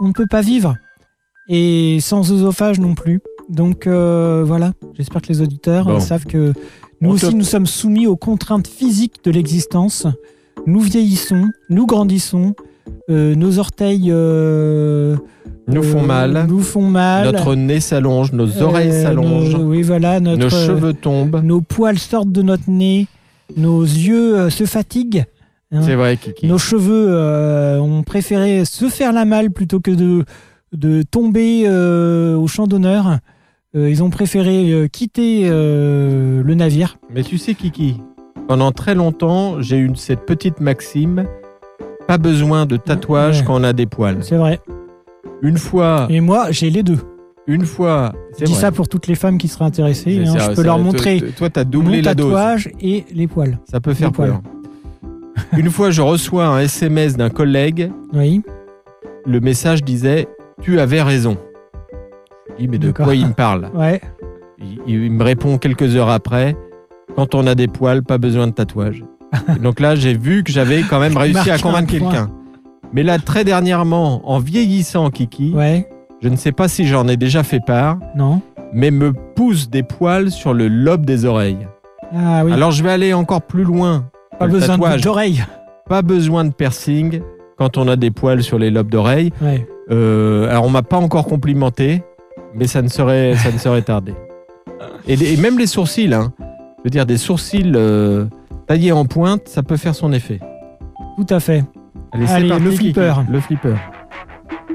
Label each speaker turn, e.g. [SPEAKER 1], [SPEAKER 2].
[SPEAKER 1] on ne peut pas vivre. Et sans œsophage non plus. Donc voilà, j'espère que les auditeurs savent que nous aussi, nous sommes soumis aux contraintes physiques de l'existence. Nous vieillissons, nous grandissons, nos orteils
[SPEAKER 2] nous font mal. Notre nez s'allonge, nos oreilles s'allongent. Nos cheveux tombent.
[SPEAKER 1] Nos poils sortent de notre nez, nos yeux se fatiguent. Hein.
[SPEAKER 2] C'est vrai, Kiki.
[SPEAKER 1] Nos cheveux ont préféré se faire la malle plutôt que de tomber au champ d'honneur. Ils ont préféré quitter le navire.
[SPEAKER 2] Mais tu sais, Kiki, pendant très longtemps, j'ai eu cette petite maxime, pas besoin de tatouage quand on a des poils.
[SPEAKER 1] C'est vrai.
[SPEAKER 2] Une fois...
[SPEAKER 1] Et moi, j'ai les deux.
[SPEAKER 2] Une fois...
[SPEAKER 1] Je dis ça pour toutes les femmes qui seraient intéressées. Je peux leur montrer
[SPEAKER 2] toi, t'as doublé
[SPEAKER 1] mon
[SPEAKER 2] la dose.
[SPEAKER 1] tatouage et les poils.
[SPEAKER 2] Ça peut faire peur. Une fois, je reçois un SMS d'un collègue.
[SPEAKER 1] Oui.
[SPEAKER 2] Le message disait « Tu avais raison ». Je dis « Mais de quoi il me parle ?»
[SPEAKER 1] Ouais.
[SPEAKER 2] Il me répond quelques heures après « Quand on a des poils, pas besoin de tatouage ». Donc là, j'ai vu que j'avais quand même réussi à convaincre quelqu'un. Mais là, très dernièrement, en vieillissant, Kiki, je ne sais pas si j'en ai déjà fait part, mais me pousse des poils sur le lobe des oreilles.
[SPEAKER 1] Ah oui.
[SPEAKER 2] Alors, je vais aller encore plus loin.
[SPEAKER 1] Pas besoin d'oreilles.
[SPEAKER 2] Pas besoin de piercing quand on a des poils sur les lobes d'oreilles.
[SPEAKER 1] Ouais.
[SPEAKER 2] Alors, on m'a pas encore complimenté, mais ça ne serait tardé. Et même les sourcils, hein. Je veux dire, des sourcils taillés en pointe, ça peut faire son effet.
[SPEAKER 1] Tout à fait.
[SPEAKER 2] Allez, c'est parti,
[SPEAKER 1] le flipper.
[SPEAKER 2] Le flipper.